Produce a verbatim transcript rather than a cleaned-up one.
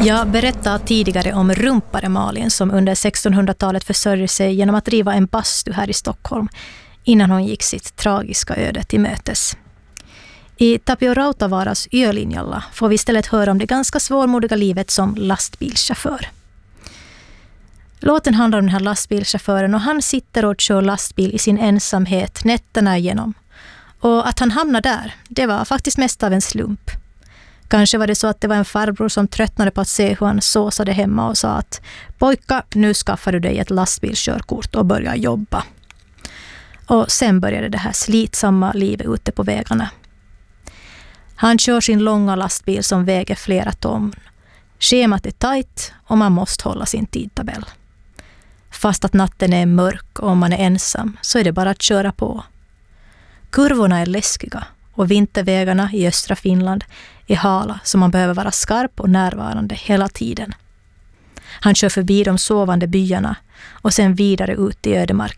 Jag berättade tidigare om rumpare Malin som under sextonhundratalet försörjde sig genom att driva en bastu här i Stockholm innan hon gick sitt tragiska öde till mötes. I Tapio Rautavaaras Yölinjalla får vi istället höra om det ganska svårmodiga livet som lastbilschaufför. Låten handlar om den här lastbilschauffören och han sitter och kör lastbil i sin ensamhet nätterna igenom. Och att han hamnar där, det var faktiskt mest av en slump. Kanske var det så att det var en farbror som tröttnade på att se hur han såsade hemma och sa att pojka, nu skaffar du dig ett lastbilskörkort och börjar jobba. Och sen började det här slitsamma livet ute på vägarna. Han kör sin långa lastbil som väger flera ton. Schemat är tajt och man måste hålla sin tidtabell. Fast att natten är mörk och man är ensam så är det bara att köra på. Kurvorna är läskiga och vintervägarna i östra Finland är hala så man behöver vara skarp och närvarande hela tiden. Han kör förbi de sovande byarna och sen vidare ut i ödemarken.